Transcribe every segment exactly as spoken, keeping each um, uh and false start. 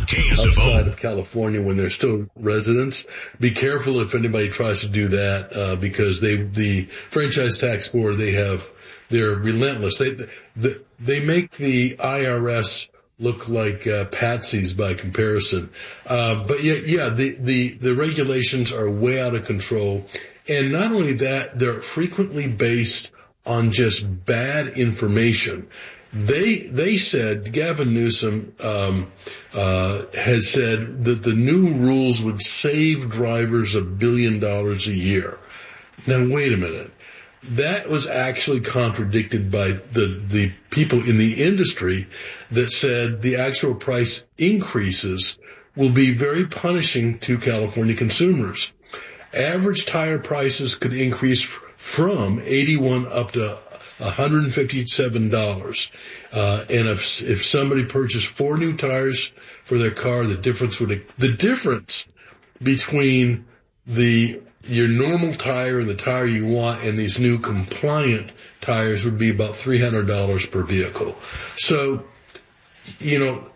outside of California when they're still residents. Be careful if anybody tries to do that, uh, because they, the franchise tax board, they have, they're relentless. They, they, they make the I R S look like uh, patsies by comparison. Uh, but yeah, yeah, the, the, the regulations are way out of control. And not only that, they're frequently based on just bad information. They, they said, Gavin Newsom, um, uh, has said that the new rules would save drivers a billion dollars a year. Now, wait a minute. That was actually contradicted by the, the people in the industry that said the actual price increases will be very punishing to California consumers. Average tire prices could increase from eighty-one up to one hundred fifty-seven dollars. Uh, and if, if somebody purchased four new tires for their car, the difference would, the difference between the, your normal tire and the tire you want and these new compliant tires would be about three hundred dollars per vehicle. So, you know,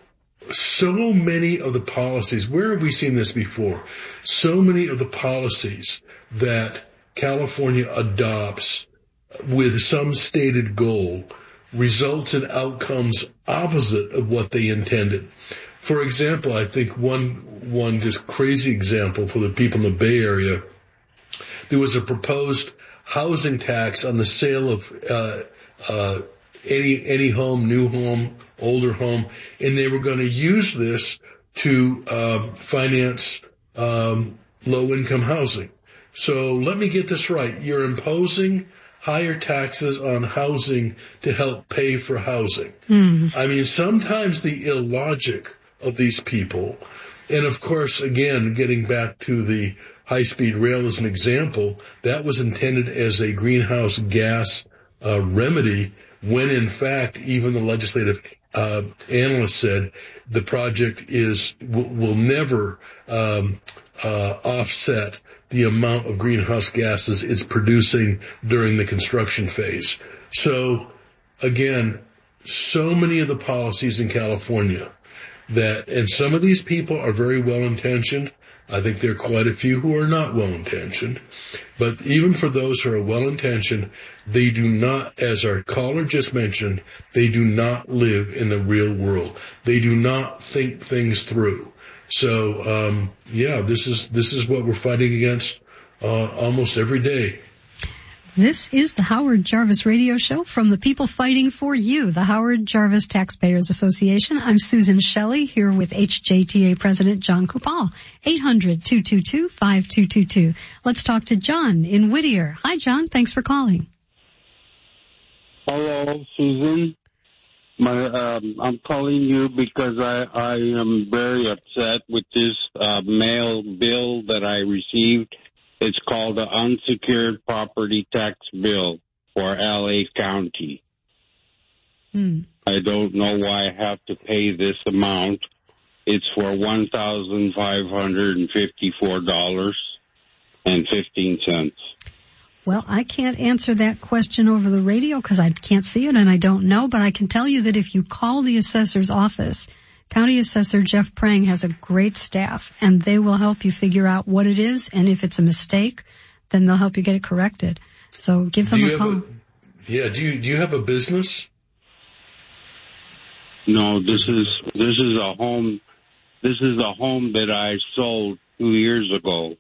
so many of the policies, where have we seen this before? So many of the policies that California adopts with some stated goal results in outcomes opposite of what they intended. For example, I think one, one just crazy example for the people in the Bay Area, there was a proposed housing tax on the sale of, uh, uh, any, any home, new home, older home, and they were going to use this to, um, finance, um, low income housing. So let me get this right. You're imposing higher taxes on housing to help pay for housing. Mm. I mean, sometimes the illogic of these people, and of course, again, getting back to the high-speed rail as an example, that was intended as a greenhouse gas uh, remedy when, in fact, even the legislative uh, analyst said the project is will, will never um, uh, offset the amount of greenhouse gases it's producing during the construction phase. So, again, so many of the policies in California that, and some of these people are very well-intentioned. I think there are quite a few who are not well-intentioned. But even for those who are well-intentioned, they do not, as our caller just mentioned, they do not live in the real world. They do not think things through. So, um, yeah, this is, this is what we're fighting against, uh, almost every day. This is the Howard Jarvis Radio Show from the people fighting for you, the Howard Jarvis Taxpayers Association. I'm Susan Shelley here with H J T A President John Kupal. eight hundred, two two two, five two two two. Let's talk to John in Whittier. Hi, John. Thanks for calling. Hello, Susan. My, um, I'm calling you because I, I am very upset with this uh, mail bill that I received. It's called the Unsecured Property Tax Bill for L A County. Hmm. I don't know why I have to pay this amount. It's for one thousand five hundred fifty-four dollars and fifteen cents. Well, I can't answer that question over the radio because I can't see it and I don't know, but I can tell you that if you call the assessor's office, County Assessor Jeff Prang has a great staff, and they will help you figure out what it is, and if it's a mistake, then they'll help you get it corrected. So give them a call. A, yeah, do you do you have a business? No, this is this is a home. This is a home that I sold two years ago.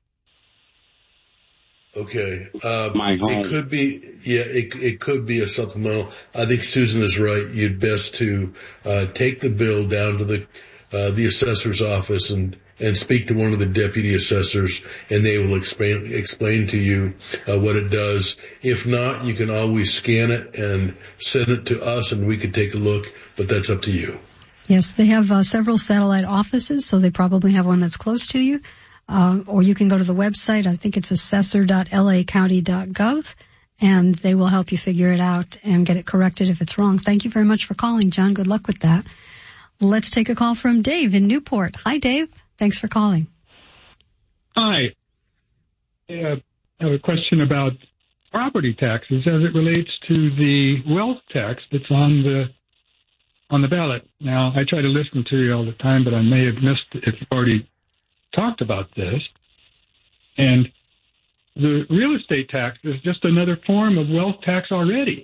Okay. Um, My home. It could be, yeah, it, it could be a supplemental. I think Susan is right. You'd best to, uh, take the bill down to the, uh, the assessor's office and, and speak to one of the deputy assessors, and they will explain, explain to you, uh, what it does. If not, you can always scan it and send it to us and we could take a look, but that's up to you. Yes, they have, uh, several satellite offices, so they probably have one that's close to you. Uh, or you can go to the website. I think it's assessor dot L A county dot gov, and they will help you figure it out and get it corrected if it's wrong. Thank you very much for calling, John. Good luck with that. Let's take a call from Dave in Newport. Hi, Dave. Thanks for calling. Hi. I have a question about property taxes as it relates to the wealth tax that's on the on the ballot. Now, I try to listen to you all the time, but I may have missed if you've already talked about this. And the real estate tax is just another form of wealth tax already.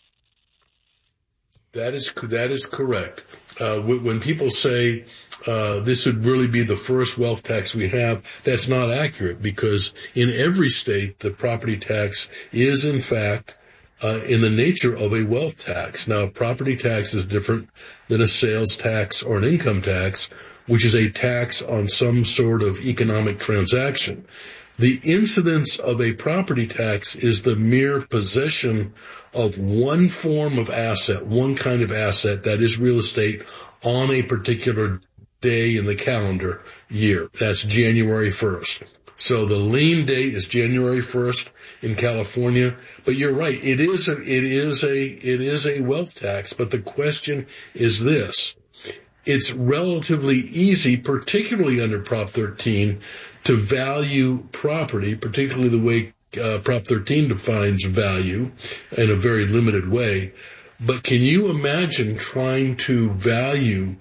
That is that is correct. Uh, when people say uh, this would really be the first wealth tax we have, that's not accurate, because in every state the property tax is in fact uh, in the nature of a wealth tax. Now, property tax is different than a sales tax or an income tax, which is a tax on some sort of economic transaction. The incidence of a property tax is the mere possession of one form of asset, one kind of asset, that is real estate, on a particular day in the calendar year. That's January first. So the lien date is January first in California. But you're right, it is a, it is a, it is a wealth tax. But the question is this: it's relatively easy, particularly under Prop thirteen, to value property, particularly the way uh, Prop thirteen defines value in a very limited way. But can you imagine trying to value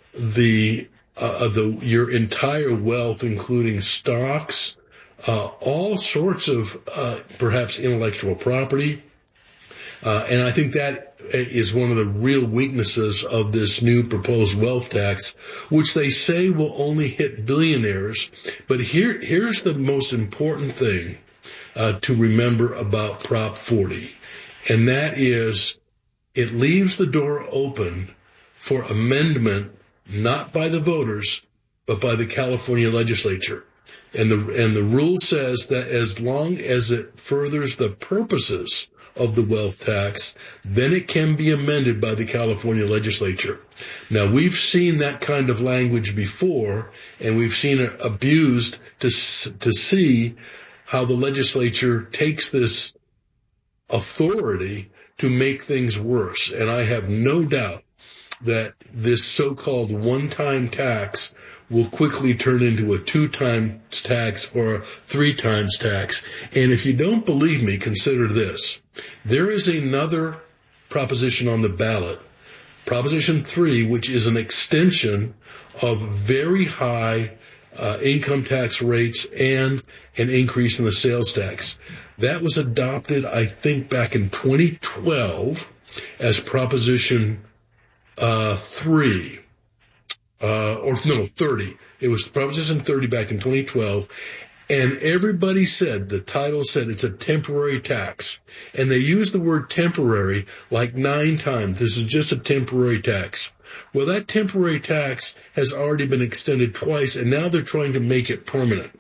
the uh, the your entire wealth, including stocks, uh, all sorts of uh, perhaps intellectual property? Uh, and I think that is one of the real weaknesses of this new proposed wealth tax, which they say will only hit billionaires. But here, here's the most important thing uh, to remember about Prop forty, and that is it leaves the door open for amendment, not by the voters, but by the California legislature. And the, and the rule says that as long as it furthers the purposes of the wealth tax, then it can be amended by the California legislature. Now, we've seen that kind of language before, and we've seen it abused to to see how the legislature takes this authority to make things worse. And I have no doubt that this so-called one-time tax will quickly turn into a two-times tax or a three-times tax. And if you don't believe me, consider this. There is another proposition on the ballot, Proposition three, which is an extension of very high uh, income tax rates and an increase in the sales tax. That was adopted, I think, back in twenty twelve as Proposition uh, three. Uh, or no, thirty. It was Proposition thirty back in twenty twelve. And everybody said, the title said it's a temporary tax. And they used the word temporary like nine times. This is just a temporary tax. Well, that temporary tax has already been extended twice, and now they're trying to make it permanent.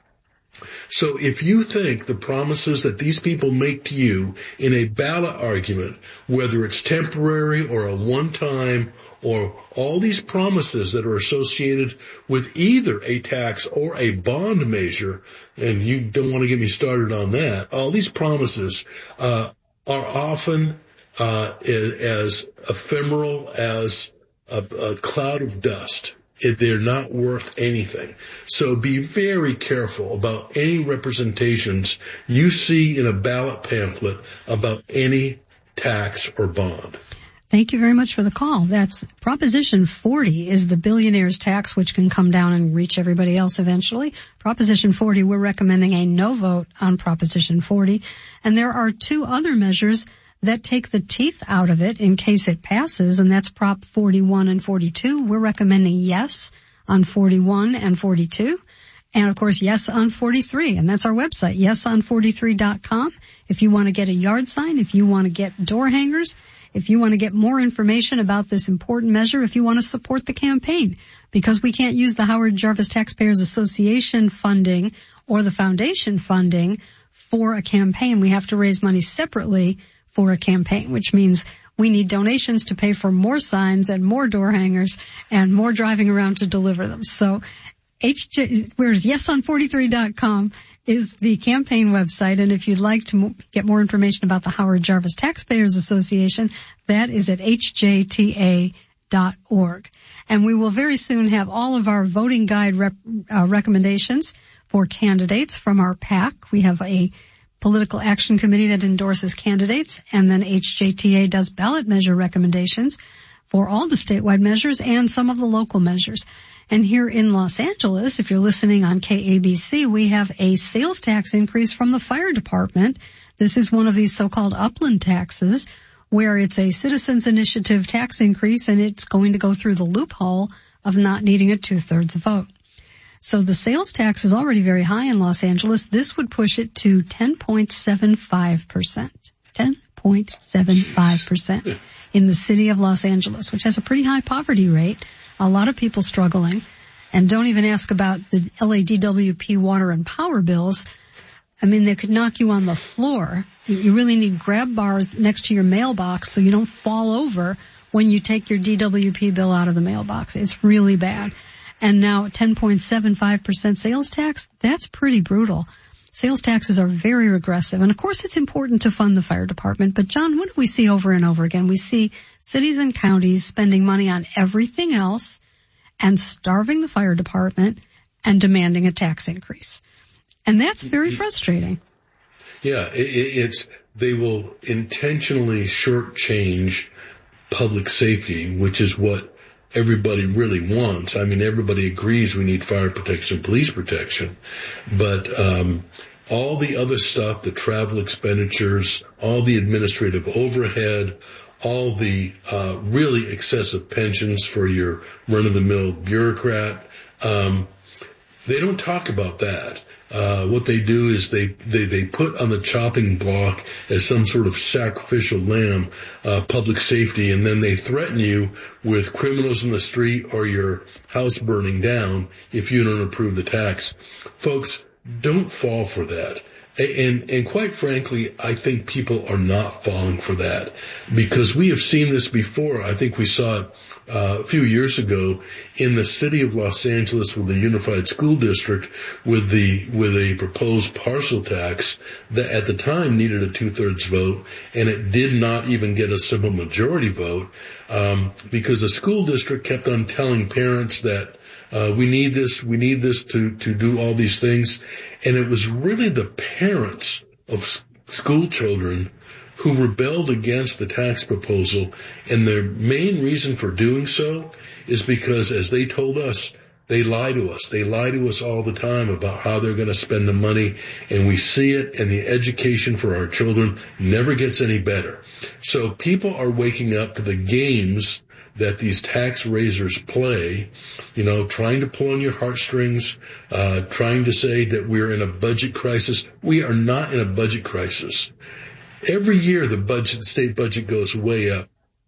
So if you think the promises that these people make to you in a ballot argument, whether it's temporary or a one-time or all these promises that are associated with either a tax or a bond measure, and you don't want to get me started on that, all these promises uh, are often uh, as ephemeral as a, a cloud of dust. They're not worth anything. So be very careful about any representations you see in a ballot pamphlet about any tax or bond. Thank you very much for the call. That's Proposition forty is the billionaire's tax, which can come down and reach everybody else eventually. Proposition forty, we're recommending a no vote on Proposition forty. And there are two other measures that take the teeth out of it in case it passes, and that's Prop forty-one and forty-two. We're recommending yes on forty-one and forty-two, and of course yes on forty-three, and that's our website, yes on forty-three dot com. If you want to get a yard sign, if you want to get door hangers, if you want to get more information about this important measure, if you want to support the campaign, because we can't use the Howard Jarvis Taxpayers Association funding or the foundation funding for a campaign. We have to raise money separately for a campaign, which means we need donations to pay for more signs and more door hangers and more driving around to deliver them. So H J, whereas yes on forty-three dot com is the campaign website. And if you'd like to get more information about the Howard Jarvis Taxpayers Association, that is at H J T A dot org. And we will very soon have all of our voting guide rep, uh, recommendations for candidates from our PAC. We have a Political Action Committee that endorses candidates, and then H J T A does ballot measure recommendations for all the statewide measures and some of the local measures. And here in Los Angeles, if you're listening on K A B C, we have a sales tax increase from the fire department. This is one of these so-called upland taxes, where it's a citizens initiative tax increase, and it's going to go through the loophole of not needing a two-thirds vote. So the sales tax is already very high in Los Angeles. This would push it to ten point seven five percent. ten point seven five percent in the city of Los Angeles, which has a pretty high poverty rate. A lot of people struggling. And don't even ask about the L A D W P water and power bills. I mean, they could knock you on the floor. You really need grab bars next to your mailbox so you don't fall over when you take your D W P bill out of the mailbox. It's really bad. And now ten point seven five percent sales tax, that's pretty brutal. Sales taxes are very regressive. And of course, it's important to fund the fire department. But John, what do we see over and over again? We see cities and counties spending money on everything else and starving the fire department and demanding a tax increase. And that's very frustrating. Yeah, it, it's, they will intentionally shortchange public safety, which is what everybody really wants. I mean, everybody agrees we need fire protection, police protection, but um all the other stuff, the travel expenditures, all the administrative overhead, all the uh really excessive pensions for your run-of-the-mill bureaucrat, um they don't talk about that. Uh, what they do is they, they, they put on the chopping block as some sort of sacrificial lamb, uh, public safety, and then they threaten you with criminals in the street or your house burning down if you don't approve the tax. Folks, don't fall for that. And, and quite frankly, I think people are not falling for that because we have seen this before. I think we saw it uh, a few years ago in the city of Los Angeles with the Unified School District with the, with a proposed parcel tax that at the time needed a two-thirds vote, and it did not even get a simple majority vote, um, because the school district kept on telling parents that Uh, we need this, we need this to, to do all these things. And it was really the parents of school children who rebelled against the tax proposal. And their main reason for doing so is because, as they told us, they lie to us. They lie to us all the time about how they're going to spend the money. And we see it, and the education for our children never gets any better. So people are waking up to the games that these tax raisers play, you know, trying to pull on your heartstrings, uh, trying to say that we're in a budget crisis. We are not in a budget crisis. Every year the budget, the state budget goes way up.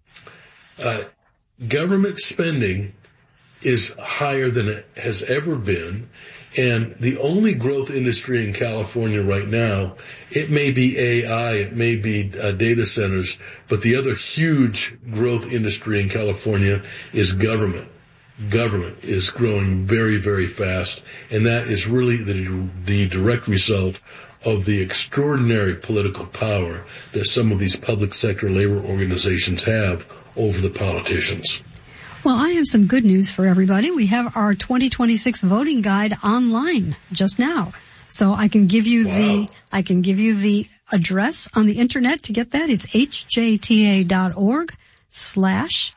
Uh, government spending is higher than it has ever been. And the only growth industry in California right now, it may be A I, it may be uh, data centers, but the other huge growth industry in California is government. Government is growing very, very fast, and that is really the, the direct result of the extraordinary political power that some of these public sector labor organizations have over the politicians. Well, I have some good news for everybody. We have our twenty twenty-six voting guide online just now. So I can give you wow. the, I can give you the address on the internet to get that. It's hjta.org slash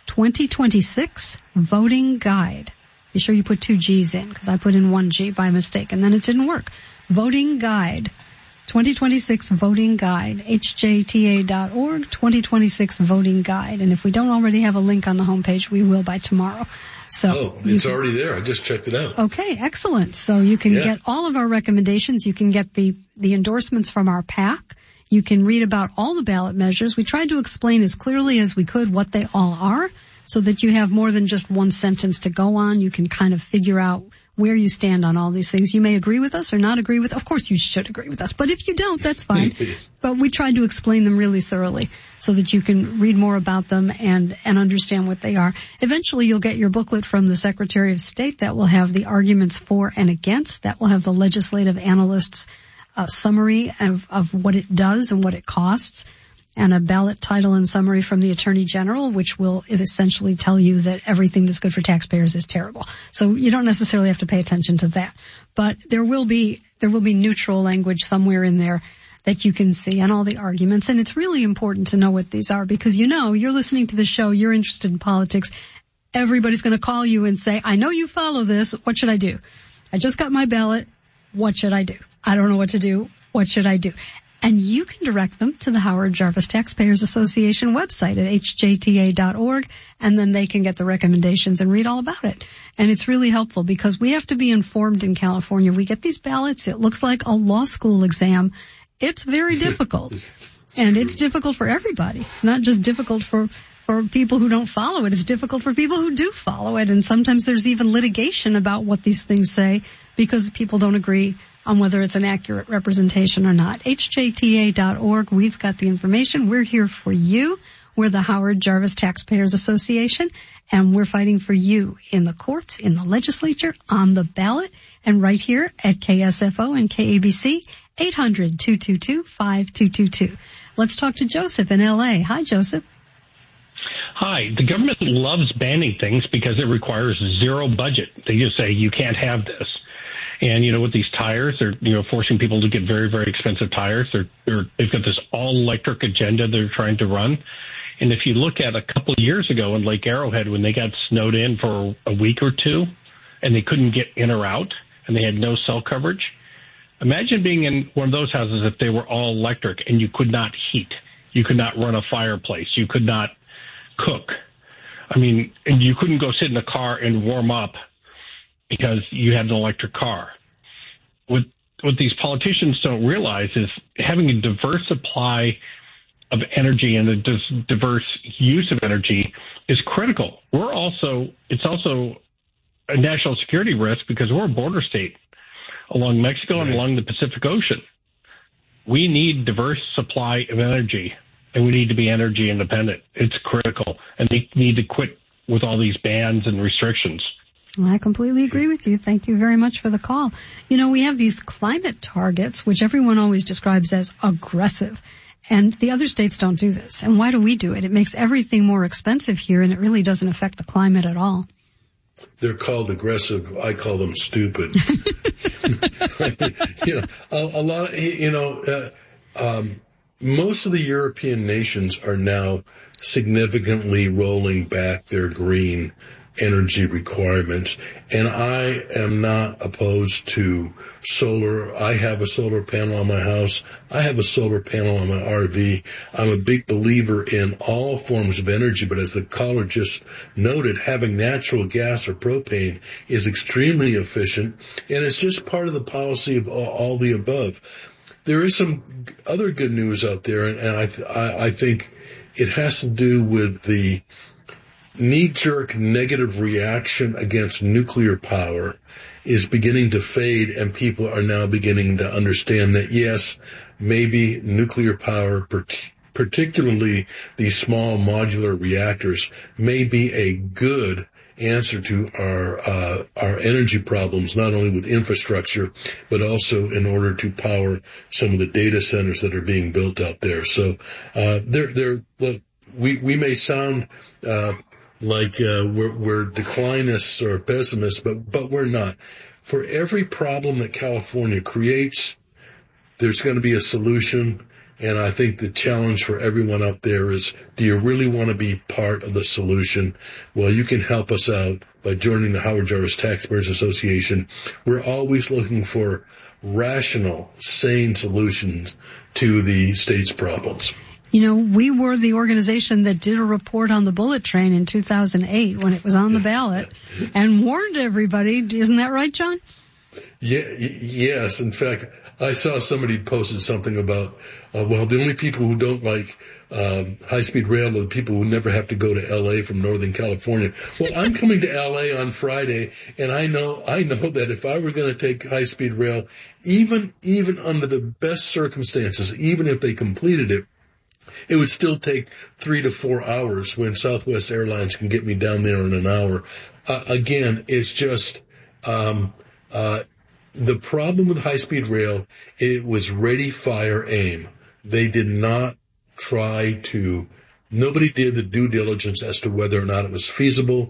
2026 voting guide. Be sure you put two G's in because I put in one G by mistake and then it didn't work. Voting guide. twenty twenty-six voting guide, hjta.org, twenty twenty-six voting guide. And if we don't already have a link on the homepage, we will by tomorrow. So oh, it's can, already there. I just checked it out. Okay, excellent. So you can yeah. get all of our recommendations. You can get the, the endorsements from our PAC. You can read about all the ballot measures. We tried to explain as clearly as we could what they all are so that you have more than just one sentence to go on. You can kind of figure out where you stand on all these things. You may agree with us or not agree with, of course you should agree with us, but if you don't, that's fine. But we tried to explain them really thoroughly so that you can read more about them and, and understand what they are. Eventually you'll get your booklet from the Secretary of State that will have the arguments for and against, that will have the legislative analyst's uh, summary of, of what it does and what it costs, and a ballot title and summary from the Attorney General, which will essentially tell you that everything that's good for taxpayers is terrible. So you don't necessarily have to pay attention to that. But there will be, there will be neutral language somewhere in there that you can see and all the arguments. And it's really important to know what these are because, you know, you're listening to the show, you're interested in politics. Everybody's going to call you and say, I know you follow this. What should I do? I just got my ballot. What should I do? I don't know what to do. What should I do? And you can direct them to the Howard Jarvis Taxpayers Association website at h j t a dot org, and then they can get the recommendations and read all about it. And it's really helpful because we have to be informed in California. We get these ballots. It looks like a law school exam. It's very difficult. And it's difficult for everybody, not just difficult for for people who don't follow it. It's difficult for people who do follow it. And sometimes there's even litigation about what these things say because people don't agree on whether it's an accurate representation or not. h j t a dot org. We've got the information. We're here for you. We're the Howard Jarvis Taxpayers Association, and we're fighting for you in the courts, in the legislature, on the ballot, and right here at K S F O and K A B C, eight hundred, two two two, five two two two. Let's talk to Joseph in L A. Hi, Joseph. Hi. The government loves banning things because it requires zero budget. They just say you can't have this. And, you know, with these tires, they're, you know, forcing people to get very, very expensive tires. They're, they're, they've got this all-electric agenda they're trying to run. And if you look at a couple of years ago in Lake Arrowhead when they got snowed in for a week or two and they couldn't get in or out and they had no cell coverage, imagine being in one of those houses if they were all electric and you could not heat. You could not run a fireplace. You could not cook. I mean, and you couldn't go sit in a car and warm up because you had an electric car. What, what these politicians don't realize is having a diverse supply of energy and a diverse use of energy is critical. We're also, it's also a national security risk because we're a border state along Mexico and along the Pacific Ocean. We need diverse supply of energy, and we need to be energy independent. It's critical, and they need to quit with all these bans and restrictions. I completely agree with you. Thank you very much for the call. You know, we have these climate targets, which everyone always describes as aggressive. And the other states don't do this. And why do we do it? It makes everything more expensive here, and it really doesn't affect the climate at all. They're called aggressive. I call them stupid. you know, a, a lot of, you know, uh, um, most of the European nations are now significantly rolling back their green energy requirements. And I am not opposed to solar. I have a solar panel on my house. I have a solar panel on my R V. I'm a big believer in all forms of energy, but as the caller just noted, having natural gas or propane is extremely efficient, and it's just part of the policy of all, all the above. There is some other good news out there, and, and I, th- I, I think it has to do with the knee-jerk negative reaction against nuclear power is beginning to fade, and people are now beginning to understand that, yes, maybe nuclear power, particularly these small modular reactors, may be a good answer to our uh, our energy problems, not only with infrastructure, but also in order to power some of the data centers that are being built out there. So uh, they're, they're, look, we, we may sound uh, like uh, we're, we're declinists or pessimists, but, but we're not. For every problem that California creates, there's going to be a solution. And I think the challenge for everyone out there is, do you really want to be part of the solution? Well, you can help us out by joining the Howard Jarvis Taxpayers Association. We're always looking for rational, sane solutions to the state's problems. You know, we were the organization that did a report on the bullet train in two thousand eight when it was on the ballot and warned everybody. Isn't that right, John? Yeah, yes. In fact, I saw somebody posted something about, uh, well, the only people who don't like um, high-speed rail are the people who never have to go to L A from Northern California. Well, I'm coming to L A on Friday, and I know I know that if I were going to take high-speed rail, even even under the best circumstances, even if they completed it, it would still take three to four hours when Southwest Airlines can get me down there in an hour. Uh, again, it's just um, uh, the problem with high-speed rail. It was ready, fire, aim. They did not try to. Nobody did the due diligence as to whether or not it was feasible,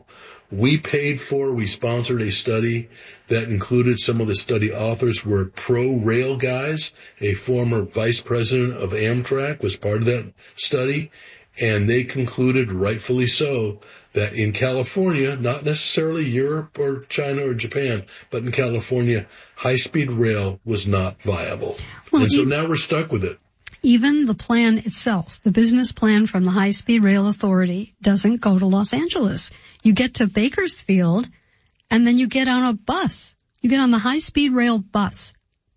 We paid for, we sponsored a study that included some of the study authors were pro-rail guys. A former vice president of Amtrak was part of that study, and they concluded, rightfully so, that in California, not necessarily Europe or China or Japan, but in California, high-speed rail was not viable. Well, and so even, now we're stuck with it. Even the plan itself, the business plan from the High-Speed Rail Authority, doesn't go to Los Angeles. You get to Bakersfield, and then you get on a bus. You get on the high-speed rail bus.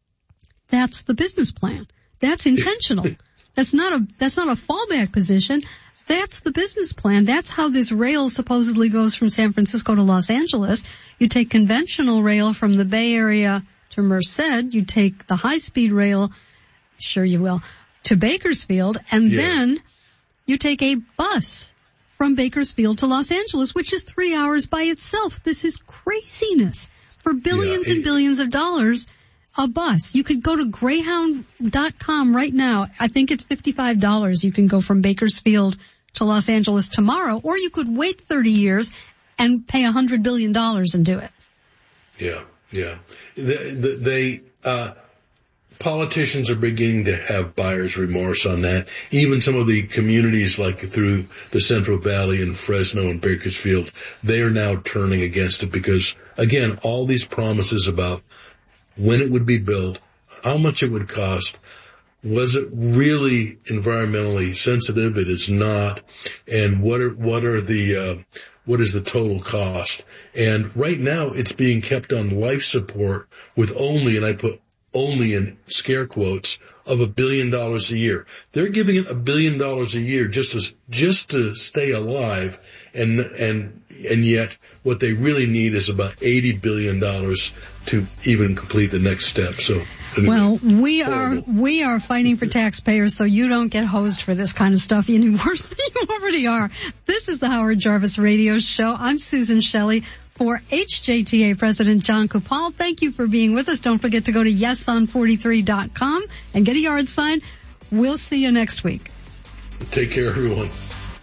That's the business plan. That's intentional. That's not a, that's not a fallback position. That's the business plan. That's how this rail supposedly goes from San Francisco to Los Angeles. You take conventional rail from the Bay Area to Merced. You take the high-speed rail, sure you will, to Bakersfield, and yeah. then you take a bus from Bakersfield to Los Angeles, which is three hours by itself. This is craziness. For billions yeah, it, and billions of dollars, a bus. You could go to Greyhound dot com right now. I think it's fifty-five dollars. You can go from Bakersfield to Los Angeles tomorrow, or you could wait thirty years and pay one hundred billion dollars and do it. Yeah, yeah. They, they uh, politicians are beginning to have buyer's remorse on that. Even some of the communities like through the Central Valley and Fresno and Bakersfield, they are now turning against it because, again, all these promises about when it would be built, how much it would cost, was it really environmentally sensitive? It is not. And what are, what are the, uh, what is the total cost? And right now it's being kept on life support with only, and I put only in scare quotes, of a billion dollars a year. They're giving it a billion dollars a year just to, just to stay alive. And, and, and yet what they really need is about eighty billion dollars to even complete the next step. So, anyway, well, we horrible. are, we are fighting for taxpayers so you don't get hosed for this kind of stuff any worse than you already are. This is the Howard Jarvis Radio Show. I'm Susan Shelley. For H J T A President John Kupal, thank you for being with us. Don't forget to go to yes on forty-three dot com and get a yard sign. We'll see you next week. Take care, everyone.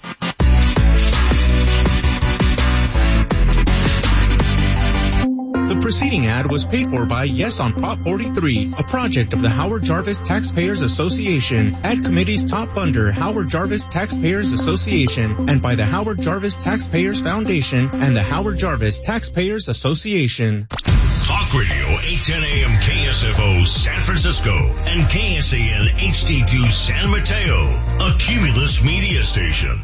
The preceding ad was paid for by Yes on Prop forty-three, a project of the Howard Jarvis Taxpayers Association, Ad Committee's top funder, Howard Jarvis Taxpayers Association, and by the Howard Jarvis Taxpayers Foundation and the Howard Jarvis Taxpayers Association. Talk Radio eight ten A M K S F O San Francisco and K S A N H D two San Mateo, a Cumulus media station.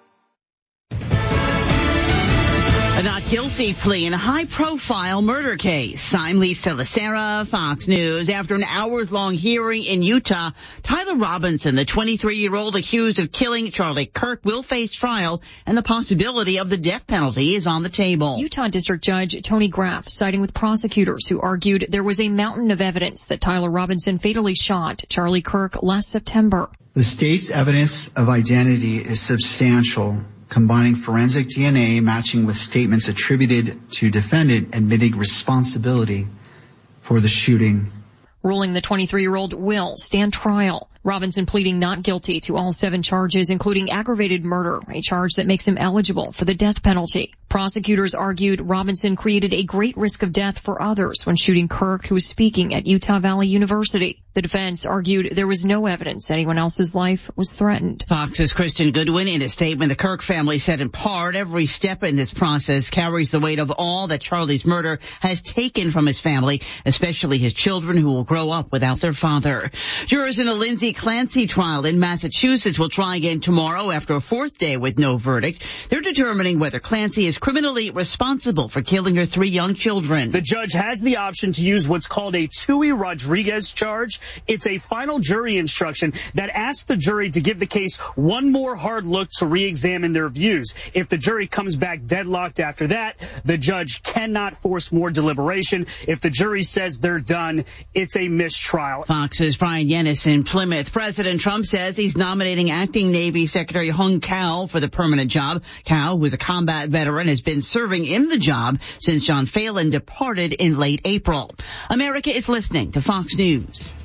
A not guilty plea in a high-profile murder case. I'm Lisa Lacera, Fox News. After an hours-long hearing in Utah, Tyler Robinson, the twenty-three-year-old accused of killing Charlie Kirk, will face trial, and the possibility of the death penalty is on the table. Utah District Judge Tony Graff siding with prosecutors who argued there was a mountain of evidence that Tyler Robinson fatally shot Charlie Kirk last September. The state's evidence of identity is substantial, combining forensic D N A matching with statements attributed to defendant admitting responsibility for the shooting. Ruling the twenty-three-year-old will stand trial. Robinson pleading not guilty to all seven charges, including aggravated murder, a charge that makes him eligible for the death penalty. Prosecutors argued Robinson created a great risk of death for others when shooting Kirk, who was speaking at Utah Valley University. The defense argued there was no evidence anyone else's life was threatened. Fox's Christian Goodwin, in a statement, the Kirk family said in part, every step in this process carries the weight of all that Charlie's murder has taken from his family, especially his children who will grow up without their father. Jurors in a Lindsay Clancy trial in Massachusetts will try again tomorrow after a fourth day with no verdict. They're determining whether Clancy is criminally responsible for killing her three young children. The judge has the option to use what's called a Tui Rodriguez charge. It's a final jury instruction that asks the jury to give the case one more hard look to re-examine their views. If the jury comes back deadlocked after that, the judge cannot force more deliberation. If the jury says they're done, it's a mistrial. Fox's Brian Yennis in Plymouth. President Trump says he's nominating acting Navy Secretary Hung Cao for the permanent job. Cao, who is a combat veteran, has been serving in the job since John Phelan departed in late April. America is listening to Fox News.